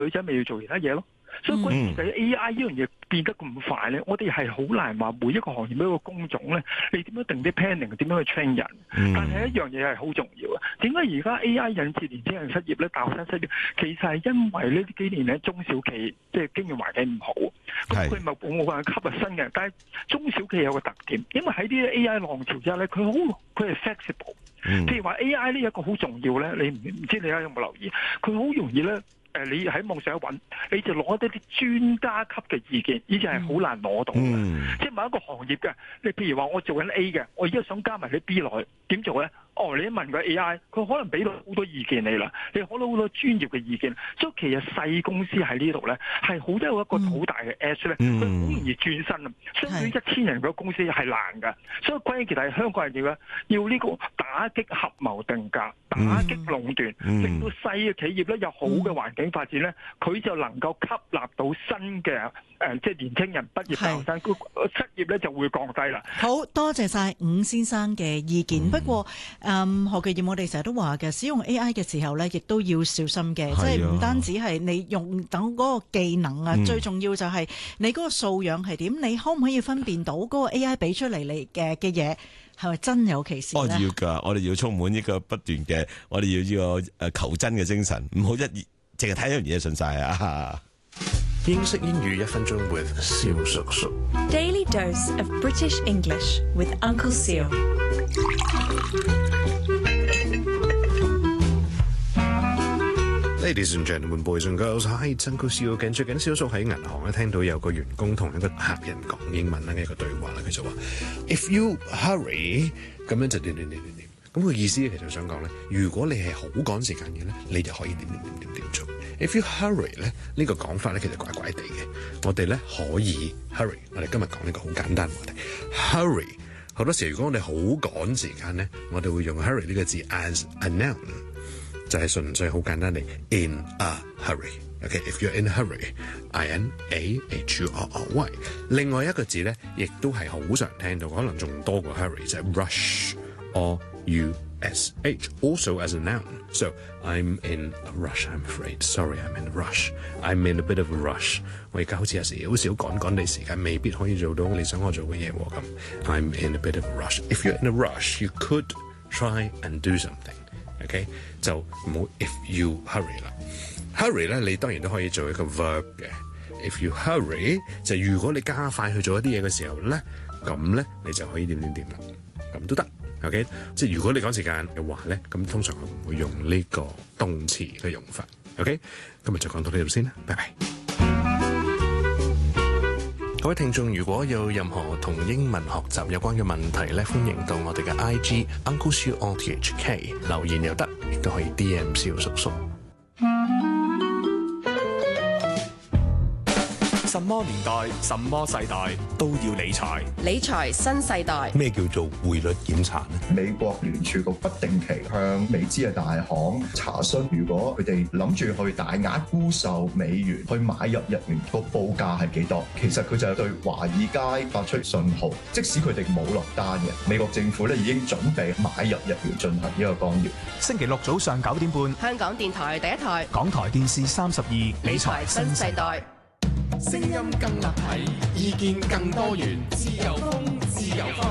女仔咪要做其他嘢咯。所以關鍵就係 AI 呢樣嘢變得咁快咧，我哋係好難話每一個行業每一個工種咧，你點樣定啲 planning， 點樣去 train 人？但係一樣嘢係好重要啊！點解而家 AI 引致年輕人失業咧？大學生失業，其實係因為呢幾年咧中小企即係經營環境唔好，咁佢咪冇辦法吸引新嘅人。但係中小企有個特點，因為喺啲 AI 浪潮之下咧，佢係 flexible。譬如話 AI 呢一個好重要咧，你唔知你有冇留意？佢好容易咧。你喺網上一揾，你就攞一啲專家級嘅意見，以前係好難攞到嘅。即係某一個行業嘅，你譬如話我做緊 A 嘅，我而家想加埋啲 B 落去，點做咧？你一問個 AI，佢可能俾到好多意見你啦，你可能好多專業嘅意見。所以其實細公司喺呢度咧，係好多一個好大嘅 edge 咧，佢好容易轉身啊。相對於1000人嘅公司係難㗎，所以關鍵其實係香港人要呢個打擊合謀定價、打擊壟斷，令到細嘅企業咧有好嘅環境發展咧，佢就能夠吸納到新嘅即係年輕人畢業後生，失業咧就會降低啦。 好多謝晒伍先生嘅意見。不過何巨業，我哋成日都話嘅，使用 AI 嘅時候咧，亦都要小心嘅，即係唔單止係你用等嗰個技能啊，最重要就係你嗰個素養係點，你可唔可以分辨到嗰個 AI 俾出嚟嘅嘢係咪真有其事咧？ 要㗎，我哋要充滿呢個不斷嘅，我哋要呢個求真嘅精神，唔好淨係睇一樣嘢信晒啊！ 英式英語1分鐘 with 蕭叔叔。 Daily dose of British English with Uncle Seal。 Ladies and gentlemen, boys and girls, hi, it's Uncle Seal again。最近蕭叔喺銀行咧聽到有個員工同一個客人講英文嘅一個對話啦，佢就話 ：If you hurry， 咁樣就點。咁佢意思其實想講咧，如果你係好趕時間嘅咧，你就可以點做。If you hurry 咧，呢個講法咧其實怪怪地嘅。我哋咧可以 hurry， 我哋今日講呢個好簡單嘅話題。hurry 好多時如果我哋好趕時間咧，我哋會用 hurry 呢個字 as a noun， 就係純粹好簡單地 in a hurry。OK，if you're in a hurry，I-N-A-H-U-R-R-Y。另外一個字咧，亦都係好常聽到，可能仲多過 hurry，就係 rush。R-U-S-H, also as a noun. So, I'm in a rush, I'm afraid. Sorry, I'm in a rush. I'm in a bit of a rush. 我而家好似有時好少趕地時間，未必可以做到你想我做嘅嘢喎咁。I'm in a bit of a rush. If you're in a rush, you could try and do something. OK? 就唔好 if you hurry 啦。hurry 咧，你當然都可以做一個 verb 嘅。If you hurry 就如果你加快去做一啲嘢嘅時候咧，咁咧你就可以點啦，咁都得。OK， 即係如果你趕時間嘅話咧，咁通常我唔會用呢個動詞嘅用法。OK， 今日就講到呢度先啦，拜拜。各位聽眾，如果有任何同英文學習有關嘅問題咧，歡迎到我哋嘅 IG Uncle Siu RTHK 留言又得，亦都可以 DM 蕭叔叔。 什麼年代、什麼世代都要理財。 理財新世代。 咩叫做匯率檢查呢？ 美國聯儲局不定期向美資嘅大行查詢，如果佢哋諗住去大額沽售美元，去買入日元，個報價係幾多？其實佢就係對華爾街發出信號，即使佢哋冇落單嘅，美國政府咧已經準備買入日元進行呢個干擾。 星期六早上9點半， 香港電台第一台， 港台電視32，理財新世代。 聲音更立體，意見更多元，自由風，自由風。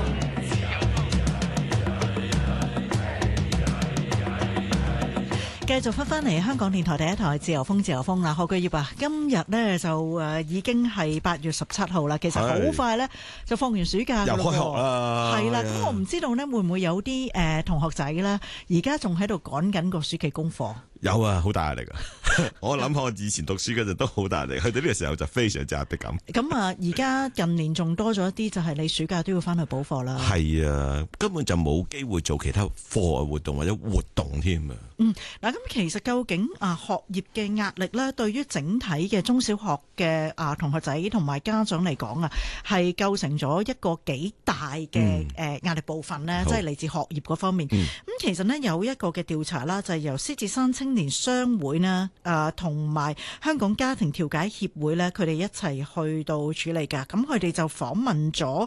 繼續翻嚟香港電台第一台自由風啦，何巨業啊，今日呢就已經係8月17號啦，其實好快呢就放完暑假㗎咯， 又開學啦， 係啦。咁我唔知道呢會唔會有啲同學仔呢而家仲喺度趕緊個暑期功課。 有啊，好大壓力啊！我諗下我以前讀書嗰陣都好大壓力，去到呢個時候就非常之壓迫感。 咁啊，而家近年仲多咗一啲，就係你暑假都要翻去補課啦。 係啊，根本就冇機會做其他課外活動或者活動添啊。 嗱，咁其實究竟學業嘅壓力咧，對於整體嘅中小學嘅同學仔同埋家長嚟講啊，係構成咗一個幾大嘅壓力部分咧，即係嚟自學業嗰方面。咁其實呢，有一個嘅調查啦，就係由獅子山青青年商會呢，同埋香港家庭調解協會呢，佢哋一齊去到處理㗎。咁佢哋就訪問咗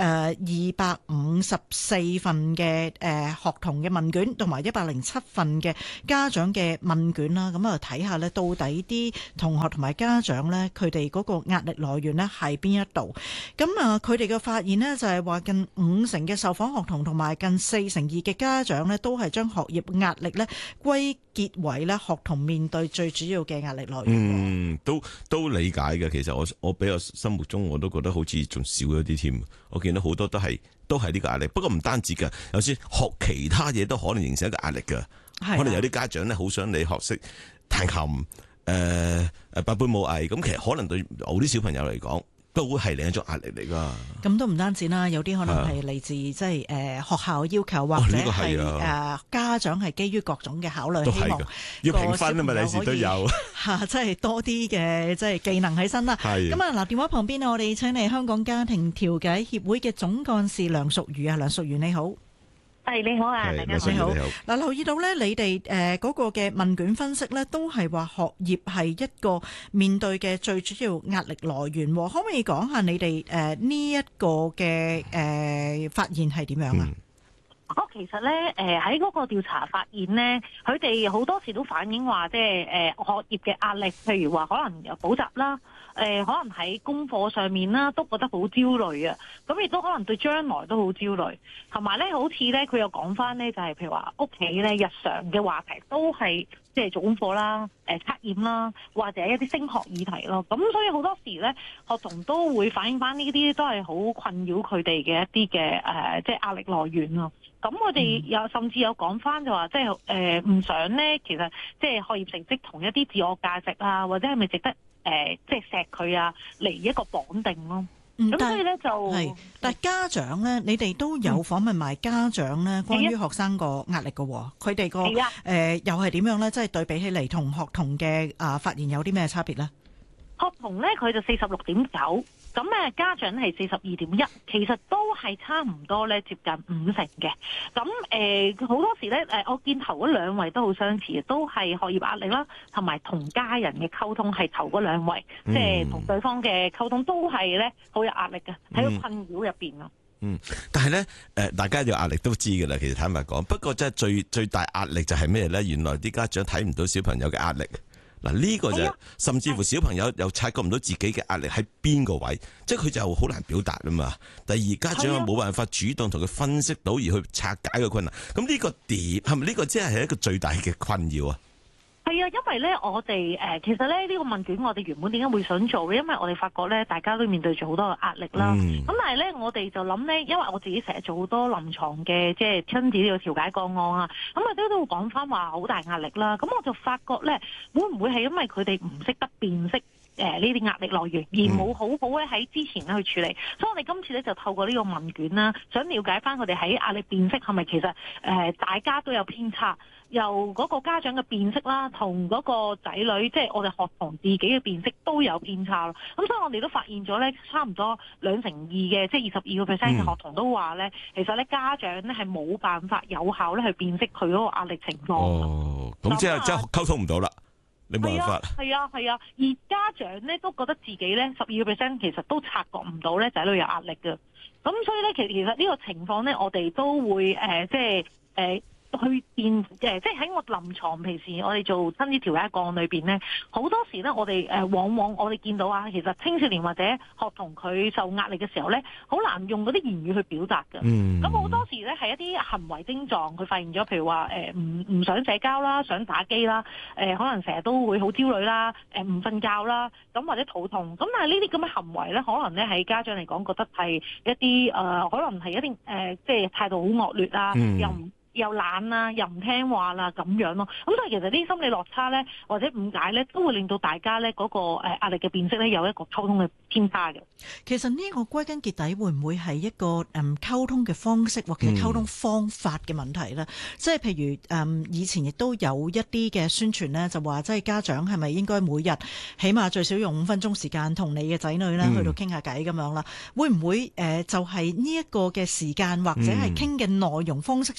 254份嘅學童嘅問卷，同埋107份嘅家長嘅問卷啦。咁啊睇下呢，到底啲同學同埋家長呢，佢哋嗰個壓力來源呢係邊一度？咁啊，佢哋嘅發現呢，就係話近50%嘅受訪學童同埋近42%嘅家長呢，都係將學業壓力呢歸結為呢學童面對最主要嘅壓力來源。 都理解嘅。其實我比較心目中我都覺得好似仲少咗啲添。我見到好多都係呢個壓力。不過唔單止㗎，有時學其他嘢都可能形成一個壓力㗎。可能有啲家長呢，好想你學識彈琴，八般武藝。咁其實可能對某啲小朋友嚟講，都會係另一種壓力嚟噶。咁都唔單止啦，有啲可能係嚟自即係學校要求，或者係家長係基於各種嘅考慮，希望要評分啊嘛，第時都有即係多啲嘅即係技能喺身啦。咁啊嗱，電話旁邊我哋請嚟香港家庭調解協會嘅總幹事梁淑如啊，梁淑如你好。 你好啊，大家好。嗱，留意到咧，你哋嗰個嘅問卷分析咧，都係話學業係一個面對嘅最主要壓力來源。可唔可以講下你哋呢一個嘅發現係點樣啊？ 其實咧，喺嗰個調查發現咧，佢哋好多時都反映話，即係學業嘅壓力，譬如話可能有補習啦，可能喺功課上面啦，都覺得好焦慮啊。咁亦都可能對將來都好焦慮，同埋咧，好似咧佢又講翻咧，就係譬如話屋企咧日常嘅話題都係即係做功課啦、測驗啦，或者一啲升學議題咯。咁所以好多時咧，學童都會反映翻呢啲都係好困擾佢哋嘅一啲嘅即係壓力來源咯。咁我哋有甚至有講翻就話，即係唔想咧，其實即係學業成績同一啲自我價值啊，或者係咪值得即係錫佢啊嚟一個綁定咯。咁所以咧就但係家長咧，你哋都有訪問埋家長咧，關於學生個壓力嘅喎，佢哋個又係點樣咧？即係對比起嚟同學童嘅發現有啲咩差別咧？ 學童咧佢就46.9，咁家長係42.1，其實都係差唔多咧，接近50%嘅。咁好多時咧我見頭嗰兩位都好相似，都係學業壓力啦，同埋同家人嘅溝通係頭嗰兩位，即係同對方嘅溝通都係咧好有壓力嘅，喺個困擾入邊咯。 但係咧大家有壓力都知㗎啦。其實坦白講，不過真係最大壓力就係咩咧？原來啲家長睇唔到小朋友嘅壓力。嗱，呢個就甚至乎小朋友又察覺唔到自己嘅壓力喺邊個位，即係佢就好難表達啊嘛。第二，家長又冇辦法主動同佢分析到而去拆解個困難。咁呢個點係咪呢個即係一個最大嘅困擾啊？ 係啊，因為咧我哋其實咧呢個問卷我哋原本點解會想做嘅？因為我哋發覺咧大家都面對住好多嘅壓力啦。咁但係咧我哋就諗咧，因為我自己成日做好多臨床嘅即係親子呢個調解個案啊，咁啊都會講翻話好大壓力啦。咁我就發覺咧，會唔會係因為佢哋唔識得辨識呢啲壓力來源，而冇好好咧喺之前咧去處理？所以我哋今次咧就透過呢個問卷啦，想了解翻佢哋喺壓力辨識係咪其實大家都有偏差。由嗰個家長嘅辨識啦，同嗰個仔女，即係我哋學童自己嘅辨識都有偏差咯。咁所以我哋都發現咗咧，差唔多2%嘅，即係22%嘅學童都話咧，其實咧家長咧係冇辦法有效咧去辨識佢嗰個壓力情況。 咁即係溝通唔到啦，你冇辦法。 係啊，而家長咧都覺得自己咧12%其實都察覺唔到咧仔女有壓力嘅。咁所以咧，其實呢個情況咧，我哋都會去變即係喺我臨床平時我哋做親子調解個案裏邊咧，好多時咧我哋往往我哋見到啊，其實青少年或者學童佢受壓力嘅時候咧，好難用嗰啲言語去表達嘅。咁好多時咧係一啲行為症狀，佢發現咗，譬如話唔想社交啦，想打機啦，可能成日都會好焦慮啦，唔瞓覺啦，咁或者肚痛。咁但係呢啲咁嘅行為咧，可能咧喺家長嚟講覺得係一啲可能係一啲即係態度好惡劣啦，又懶啦，又唔聽話啦，咁樣咯。咁所以其實啲心理落差咧，或者誤解咧，都會令到大家咧嗰個壓力嘅辨識咧有一個溝通嘅偏差嘅。 其實呢個歸根結底會唔會係一個溝通嘅方式或者溝通方法嘅問題咧？即係譬如以前亦都有一啲嘅宣傳咧，就話即係家長係咪應該每日起碼最少用5分鐘時間同你嘅仔女咧去到傾下偈咁樣啦？會唔會就係呢一個嘅時間或者係傾嘅內容方式上面嘅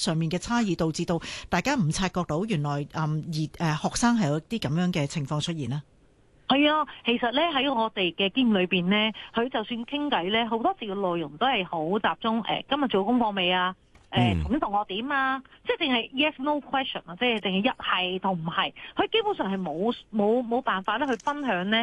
差異，導致到大家唔察覺到原來學生係有啲咁樣嘅情況出現呢？ 係啊，其實咧喺我哋嘅經驗裏邊咧，佢就算傾偈咧，好多時嘅內容都係好集中。今日做功課未啊？同學點啊？即係淨係 yes no question 啊，即係淨係一係同唔係。佢基本上係冇辦法咧去分享咧